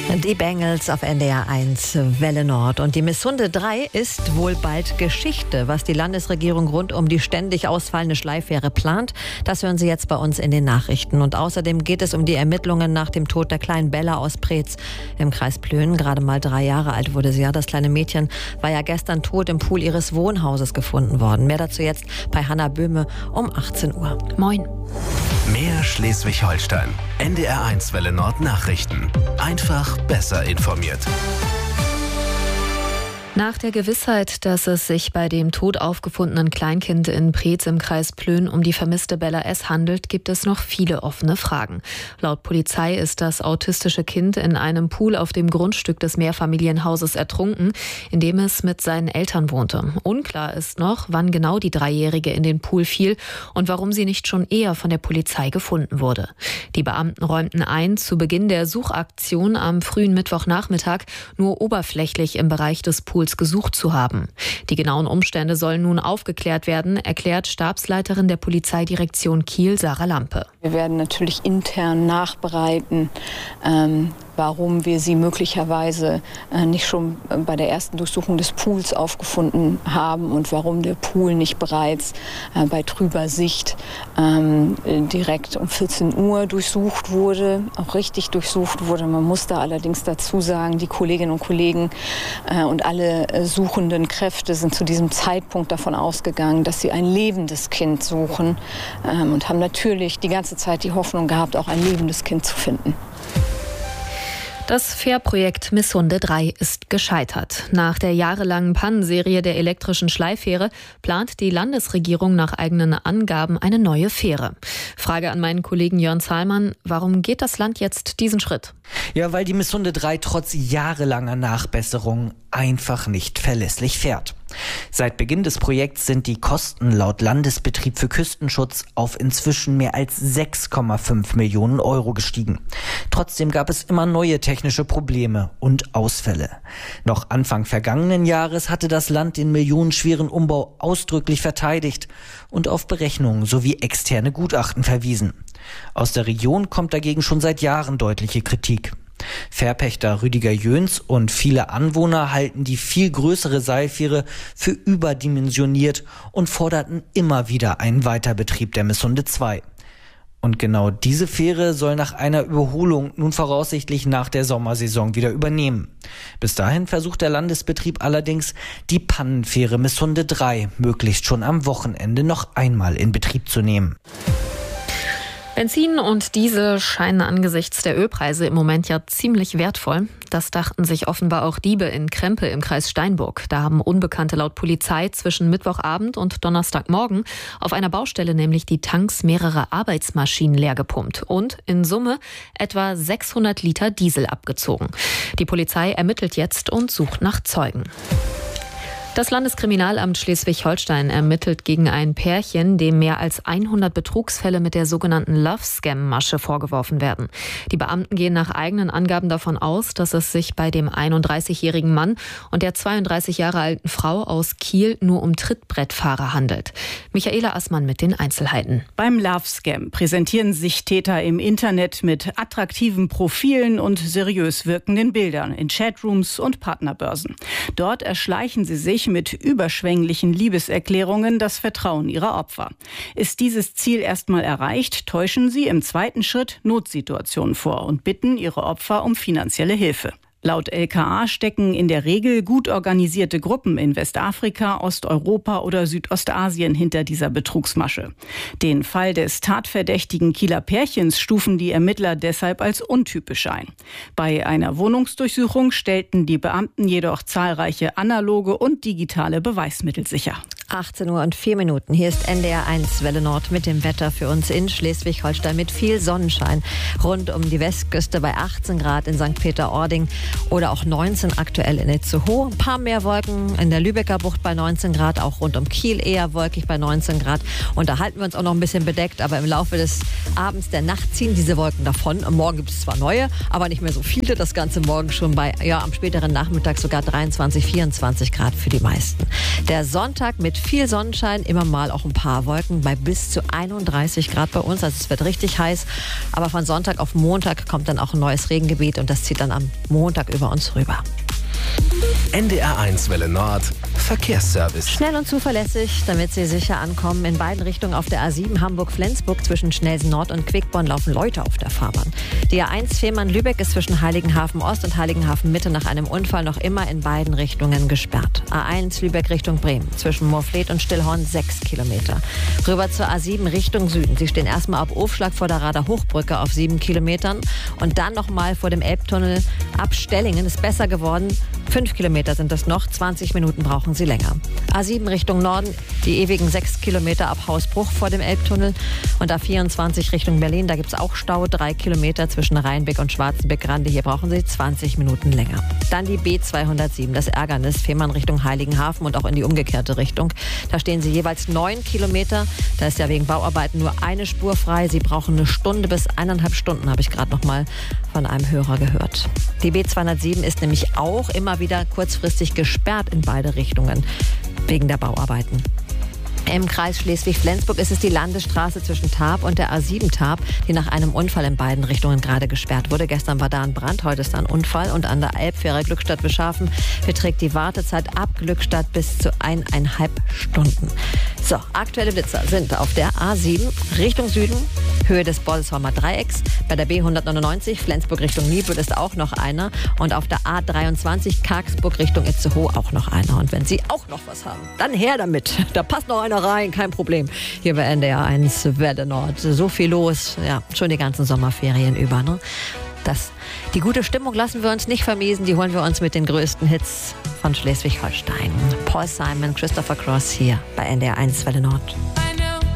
Die Bengals auf NDR 1 Welle Nord. Und die Missunde 3 ist wohl bald Geschichte. Was die Landesregierung rund um die ständig ausfallende Schleifähre plant, das hören Sie jetzt bei uns in den Nachrichten. Und außerdem geht es um die Ermittlungen nach dem Tod der kleinen Bella aus Preetz im Kreis Plön. Gerade mal 3 Jahre alt wurde sie. Ja, das kleine Mädchen war ja gestern tot im Pool ihres Wohnhauses gefunden worden. Mehr dazu jetzt bei Hanna Böhme um 18 Uhr. Moin. Mehr Schleswig-Holstein. NDR 1 Welle Nord Nachrichten. Einfach besser informiert. Nach der Gewissheit, dass es sich bei dem tot aufgefundenen Kleinkind in Preetz im Kreis Plön um die vermisste Bella S. handelt, gibt es noch viele offene Fragen. Laut Polizei ist das autistische Kind in einem Pool auf dem Grundstück des Mehrfamilienhauses ertrunken, in dem es mit seinen Eltern wohnte. Unklar ist noch, wann genau die Dreijährige in den Pool fiel und warum sie nicht schon eher von der Polizei gefunden wurde. Die Beamten räumten ein, zu Beginn der Suchaktion am frühen Mittwochnachmittag nur oberflächlich im Bereich des Pools gesucht zu haben. Die genauen Umstände sollen nun aufgeklärt werden, erklärt Stabsleiterin der Polizeidirektion Kiel, Sarah Lampe. Wir werden natürlich intern nachbereiten, warum wir sie möglicherweise nicht schon bei der ersten Durchsuchung des Pools aufgefunden haben und warum der Pool nicht bereits bei trüber Sicht direkt um 14 Uhr durchsucht wurde, auch richtig durchsucht wurde. Man muss da allerdings dazu sagen, die Kolleginnen und Kollegen und alle suchenden Kräfte sind zu diesem Zeitpunkt davon ausgegangen, dass sie ein lebendes Kind suchen und haben natürlich die ganze Zeit die Hoffnung gehabt, auch ein lebendes Kind zu finden. Das Fährprojekt Missunde 3 ist gescheitert. Nach der jahrelangen Pannenserie der elektrischen Schleifähre plant die Landesregierung nach eigenen Angaben eine neue Fähre. Frage an meinen Kollegen Jörn Zahlmann, warum geht das Land jetzt diesen Schritt? Ja, weil die Missunde 3 trotz jahrelanger Nachbesserung einfach nicht verlässlich fährt. Seit Beginn des Projekts sind die Kosten laut Landesbetrieb für Küstenschutz auf inzwischen mehr als 6,5 Millionen Euro gestiegen. Trotzdem gab es immer neue technische Probleme und Ausfälle. Noch Anfang vergangenen Jahres hatte das Land den millionenschweren Umbau ausdrücklich verteidigt und auf Berechnungen sowie externe Gutachten verwiesen. Aus der Region kommt dagegen schon seit Jahren deutliche Kritik. Fährpächter Rüdiger Jöns und viele Anwohner halten die viel größere Seilfähre für überdimensioniert und forderten immer wieder einen Weiterbetrieb der Missunde 2. Und genau diese Fähre soll nach einer Überholung nun voraussichtlich nach der Sommersaison wieder übernehmen. Bis dahin versucht der Landesbetrieb allerdings, die Pannenfähre Missunde 3 möglichst schon am Wochenende noch einmal in Betrieb zu nehmen. Benzin und Diesel scheinen angesichts der Ölpreise im Moment ja ziemlich wertvoll. Das dachten sich offenbar auch Diebe in Krempe im Kreis Steinburg. Da haben Unbekannte laut Polizei zwischen Mittwochabend und Donnerstagmorgen auf einer Baustelle nämlich die Tanks mehrerer Arbeitsmaschinen leer gepumpt und in Summe etwa 600 Liter Diesel abgezogen. Die Polizei ermittelt jetzt und sucht nach Zeugen. Das Landeskriminalamt Schleswig-Holstein ermittelt gegen ein Pärchen, dem mehr als 100 Betrugsfälle mit der sogenannten Love-Scam-Masche vorgeworfen werden. Die Beamten gehen nach eigenen Angaben davon aus, dass es sich bei dem 31-jährigen Mann und der 32 Jahre alten Frau aus Kiel nur um Trittbrettfahrer handelt. Michaela Assmann mit den Einzelheiten. Beim Love-Scam präsentieren sich Täter im Internet mit attraktiven Profilen und seriös wirkenden Bildern in Chatrooms und Partnerbörsen. Dort erschleichen sie sich mit überschwänglichen Liebeserklärungen das Vertrauen ihrer Opfer. Ist dieses Ziel erstmal erreicht, täuschen sie im zweiten Schritt Notsituationen vor und bitten ihre Opfer um finanzielle Hilfe. Laut LKA stecken in der Regel gut organisierte Gruppen in Westafrika, Osteuropa oder Südostasien hinter dieser Betrugsmasche. Den Fall des tatverdächtigen Kieler Pärchens stufen die Ermittler deshalb als untypisch ein. Bei einer Wohnungsdurchsuchung stellten die Beamten jedoch zahlreiche analoge und digitale Beweismittel sicher. 18 Uhr und 4 Minuten. Hier ist NDR 1 Welle Nord mit dem Wetter für uns in Schleswig-Holstein mit viel Sonnenschein. Rund um die Westküste bei 18 Grad in St. Peter-Ording oder auch 19 aktuell in Itzehoe. Ein paar mehr Wolken in der Lübecker Bucht bei 19 Grad, auch rund um Kiel eher wolkig bei 19 Grad. Und da halten wir uns auch noch ein bisschen bedeckt, aber im Laufe des Abends, der Nacht ziehen diese Wolken davon. Morgen gibt es zwar neue, aber nicht mehr so viele. Das Ganze morgen schon bei, am späteren Nachmittag sogar 23, 24 Grad für die meisten. Der Sonntag mit viel Sonnenschein, immer mal auch ein paar Wolken bei bis zu 31 Grad bei uns. Also es wird richtig heiß. Aber von Sonntag auf Montag kommt dann auch ein neues Regengebiet und das zieht dann am Montag über uns rüber. NDR1 Welle Nord Verkehrsservice. Schnell und zuverlässig, damit Sie sicher ankommen. In beiden Richtungen auf der A7 Hamburg-Flensburg zwischen Schnelsen Nord und Quickborn laufen Leute auf der Fahrbahn. Die A1 Fehmarn-Lübeck ist zwischen Heiligenhafen Ost und Heiligenhafen Mitte nach einem Unfall noch immer in beiden Richtungen gesperrt. A1 Lübeck Richtung Bremen zwischen Moorfleet und Stillhorn 6 Kilometer. Rüber zur A7 Richtung Süden. Sie stehen erstmal ab Aufschlag vor der Rader Hochbrücke auf 7 Kilometern und dann nochmal vor dem Elbtunnel ab Stellingen. Ist besser geworden. 5 Kilometer sind es noch, 20 Minuten brauchen Sie länger. A7 Richtung Norden, die ewigen 6 Kilometer ab Hausbruch vor dem Elbtunnel. Und A24 Richtung Berlin, da gibt es auch Stau, 3 Kilometer zwischen Rheinbeck und Schwarzenbeck-Grande. Hier brauchen Sie 20 Minuten länger. Dann die B207, das Ärgernis, Fehmarn Richtung Heiligenhafen und auch in die umgekehrte Richtung. Da stehen Sie jeweils 9 Kilometer. Da ist ja wegen Bauarbeiten nur eine Spur frei. Sie brauchen 1 Stunde bis 1,5 Stunden, habe ich gerade noch mal von einem Hörer gehört. Die B207 ist nämlich auch immer wieder kurzfristig gesperrt in beide Richtungen wegen der Bauarbeiten. Im Kreis Schleswig-Flensburg ist es die Landesstraße zwischen Tarp und der A7 Tarp, die nach einem Unfall in beiden Richtungen gerade gesperrt wurde. Gestern war da ein Brand, heute ist da ein Unfall. Und an der Elbfähre Glückstadt-Beschafen beträgt die Wartezeit ab Glückstadt bis zu 1,5 Stunden. So, aktuelle Blitzer sind auf der A7 Richtung Süden, Höhe des Bollesheimer Dreiecks. Bei der B199 Flensburg Richtung Niebüll ist auch noch einer. Und auf der A23 Karksburg Richtung Itzehoe auch noch einer. Und wenn Sie auch noch was haben, dann her damit. Da passt noch einer rein, kein Problem. Hier bei NDR1 Welle Nord. So viel los, ja, schon die ganzen Sommerferien über. Ne? Die gute Stimmung lassen wir uns nicht vermiesen. Die holen wir uns mit den größten Hits von Schleswig-Holstein. Paul Simon, Christopher Cross hier bei NDR1 Welle Nord.